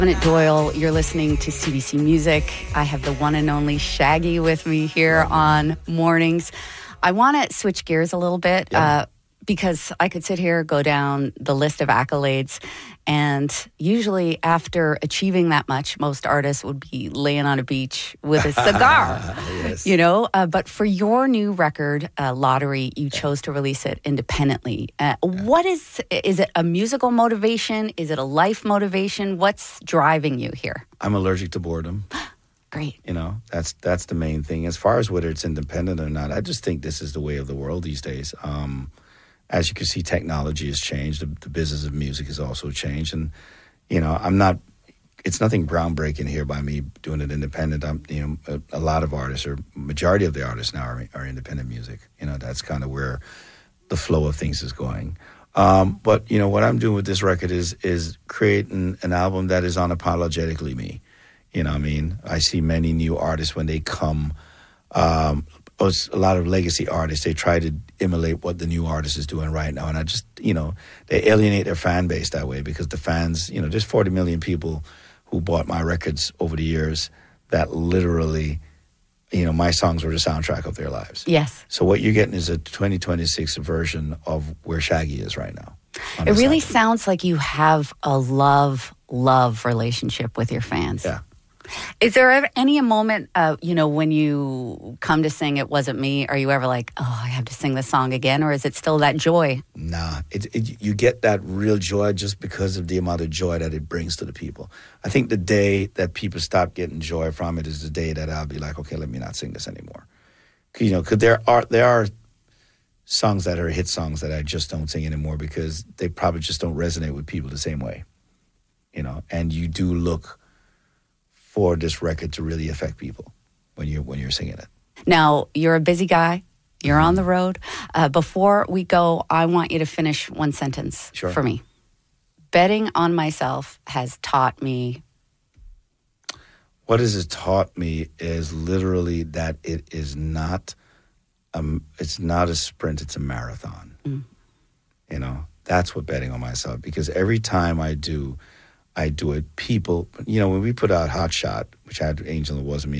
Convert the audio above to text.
Minute Doyle, you're listening to CBC Music. I have the one and only Shaggy with me here on Mornings. I want to switch gears a little bit because I could sit here, go down the list of accolades, and usually after achieving that much, most artists would be laying on a beach with a cigar, Yes. you know. But for your new record, Lottery, you chose to release it independently. What is it a musical motivation? Is it a life motivation? What's driving you here? I'm allergic to boredom. Great. You know, that's the main thing. As far as whether it's independent or not, I just think this is the way of the world these days. As you can see, technology has changed. The business of music has also changed. And, you know, it's nothing groundbreaking here by me doing it independent. A lot of artists, or majority of the artists now are independent music. You know, that's kind of where the flow of things is going. But, you know, what I'm doing with this record is creating an album that is unapologetically me. You know what I mean? I see many new artists when they come, a lot of legacy artists, they try to emulate what the new artist is doing right now. And I just, you know, they alienate their fan base that way because the fans, you know, there's 40 million people who bought my records over the years that literally, you know, my songs were the soundtrack of their lives. Yes. So what you're getting is a 2026 version of where Shaggy is right now. It really sounds like you have a love relationship with your fans. Yeah. Is there ever any moment, you know, when you come to sing It Wasn't Me, are you ever like, oh, I have to sing this song again? Or is it still that joy? Nah, you get that real joy just because of the amount of joy that it brings to the people. I think the day that people stop getting joy from it is the day that I'll be like, okay, let me not sing this anymore. You know, because there are songs that are hit songs that I just don't sing anymore because they probably just don't resonate with people the same way. You know, and you do look for this record to really affect people when you're singing it. Now, you're a busy guy. You're on the road. Before we go, I want you to finish one sentence for me. Betting on myself has taught me. What has it taught me is literally that it is not, it's not a sprint, it's a marathon. You know, that's what betting on myself, because every time I do it, people, you know, when we put out Hot Shot, which had Angel It Wasn't Me